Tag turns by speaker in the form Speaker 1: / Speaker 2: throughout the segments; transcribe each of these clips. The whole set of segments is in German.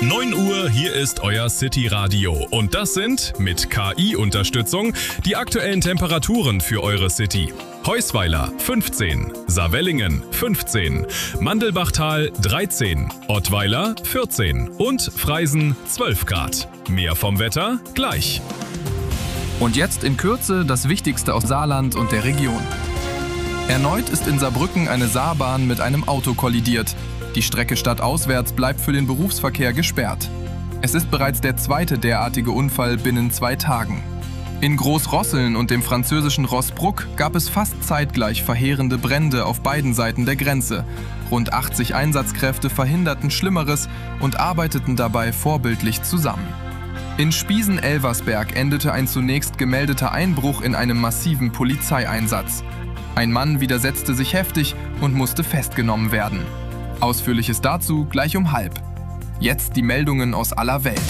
Speaker 1: 9 Uhr, hier ist euer City Radio. Und das sind, mit KI-Unterstützung, die aktuellen Temperaturen für eure City. Heusweiler 15, Savellingen 15, Mandelbachtal 13, Ottweiler 14 und Freisen 12 Grad. Mehr vom Wetter gleich.
Speaker 2: Und jetzt in Kürze das Wichtigste aus Saarland und der Region. Erneut ist in Saarbrücken eine Saarbahn mit einem Auto kollidiert. Die Strecke stadtauswärts bleibt für den Berufsverkehr gesperrt. Es ist bereits der zweite derartige Unfall binnen 2 Tagen. In Großrosseln und dem französischen Rossbruck gab es fast zeitgleich verheerende Brände auf beiden Seiten der Grenze. Rund 80 Einsatzkräfte verhinderten Schlimmeres und arbeiteten dabei vorbildlich zusammen. In Spiesen-Elversberg endete ein zunächst gemeldeter Einbruch in einem massiven Polizeieinsatz. Ein Mann widersetzte sich heftig und musste festgenommen werden. Ausführliches dazu gleich um 12:30. Jetzt die Meldungen aus aller Welt.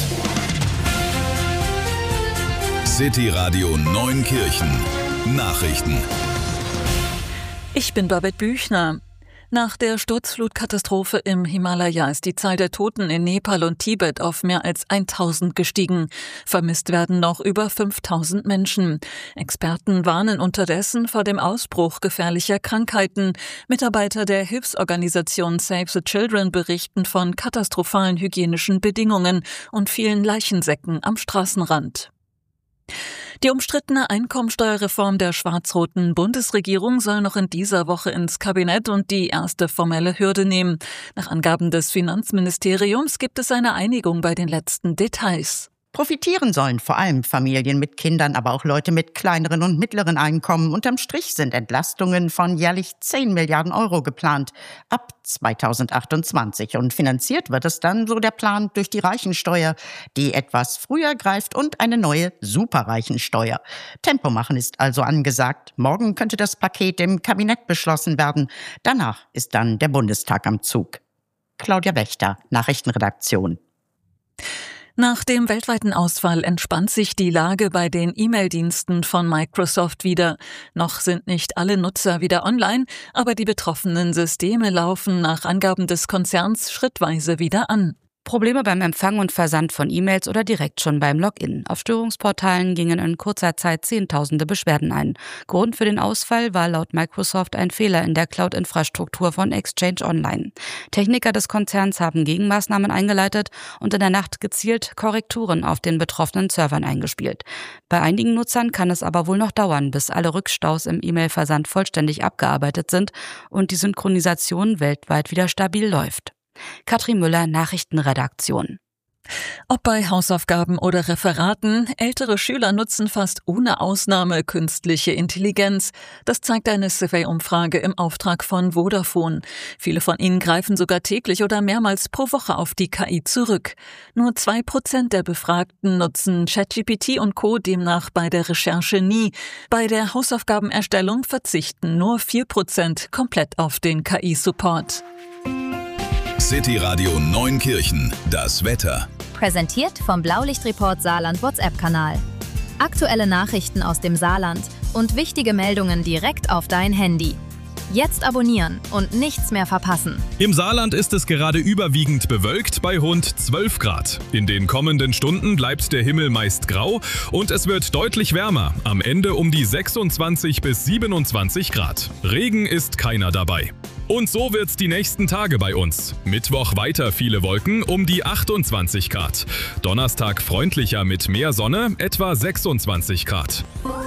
Speaker 3: City Radio Neunkirchen. Nachrichten.
Speaker 4: Ich bin Babette Büchner. Nach der Sturzflutkatastrophe im Himalaya ist die Zahl der Toten in Nepal und Tibet auf mehr als 1000 gestiegen. Vermisst werden noch über 5000 Menschen. Experten warnen unterdessen vor dem Ausbruch gefährlicher Krankheiten. Mitarbeiter der Hilfsorganisation Save the Children berichten von katastrophalen hygienischen Bedingungen und vielen Leichensäcken am Straßenrand. Die umstrittene Einkommensteuerreform der schwarz-roten Bundesregierung soll noch in dieser Woche ins Kabinett und die erste formelle Hürde nehmen. Nach Angaben des Finanzministeriums gibt es eine Einigung bei den letzten Details.
Speaker 5: Profitieren sollen vor allem Familien mit Kindern, aber auch Leute mit kleineren und mittleren Einkommen. Unterm Strich sind Entlastungen von jährlich 10 Milliarden Euro geplant ab 2028. Und finanziert wird es dann, so der Plan, durch die Reichensteuer, die etwas früher greift, und eine neue Superreichensteuer. Tempo machen ist also angesagt. Morgen könnte das Paket im Kabinett beschlossen werden. Danach ist dann der Bundestag am Zug. Claudia Wächter, Nachrichtenredaktion.
Speaker 4: Nach dem weltweiten Ausfall entspannt sich die Lage bei den E-Mail-Diensten von Microsoft wieder. Noch sind nicht alle Nutzer wieder online, aber die betroffenen Systeme laufen nach Angaben des Konzerns schrittweise wieder an.
Speaker 6: Probleme beim Empfang und Versand von E-Mails oder direkt schon beim Login. Auf Störungsportalen gingen in kurzer Zeit Zehntausende Beschwerden ein. Grund für den Ausfall war laut Microsoft ein Fehler in der Cloud-Infrastruktur von Exchange Online. Techniker des Konzerns haben Gegenmaßnahmen eingeleitet und in der Nacht gezielt Korrekturen auf den betroffenen Servern eingespielt. Bei einigen Nutzern kann es aber wohl noch dauern, bis alle Rückstaus im E-Mail-Versand vollständig abgearbeitet sind und die Synchronisation weltweit wieder stabil läuft. Katrin Müller, Nachrichtenredaktion.
Speaker 4: Ob bei Hausaufgaben oder Referaten, ältere Schüler nutzen fast ohne Ausnahme künstliche Intelligenz. Das zeigt eine Survey-Umfrage im Auftrag von Vodafone. Viele von ihnen greifen sogar täglich oder mehrmals pro Woche auf die KI zurück. Nur 2% der Befragten nutzen ChatGPT und Co. demnach bei der Recherche nie. Bei der Hausaufgabenerstellung verzichten nur 4% komplett auf den KI-Support.
Speaker 3: City Radio Neunkirchen. Das Wetter.
Speaker 7: Präsentiert vom Blaulichtreport Saarland WhatsApp-Kanal. Aktuelle Nachrichten aus dem Saarland und wichtige Meldungen direkt auf dein Handy. Jetzt abonnieren und nichts mehr verpassen.
Speaker 1: Im Saarland ist es gerade überwiegend bewölkt bei rund 12 Grad. In den kommenden Stunden bleibt der Himmel meist grau und es wird deutlich wärmer. Am Ende um die 26 bis 27 Grad. Regen ist keiner dabei. Und so wird's die nächsten Tage bei uns. Mittwoch weiter viele Wolken um die 28 Grad. Donnerstag freundlicher mit mehr Sonne, etwa 26 Grad.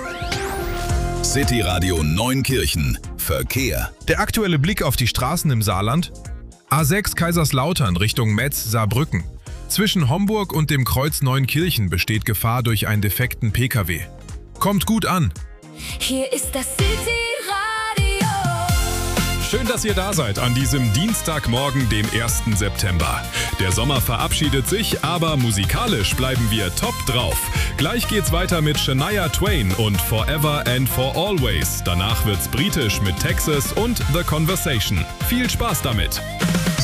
Speaker 3: City Radio Neunkirchen. Verkehr.
Speaker 8: Der aktuelle Blick auf die Straßen im Saarland. A6 Kaiserslautern Richtung Metz-Saarbrücken. Zwischen Homburg und dem Kreuz Neunkirchen besteht Gefahr durch einen defekten Pkw. Kommt gut an.
Speaker 9: Hier ist das City Radio.
Speaker 1: Schön, dass ihr da seid an diesem Dienstagmorgen, dem 1. September. Der Sommer verabschiedet sich, aber musikalisch bleiben wir top drauf. Gleich geht's weiter mit Shania Twain und Forever and for Always. Danach wird's britisch mit Texas und The Conversation. Viel Spaß damit!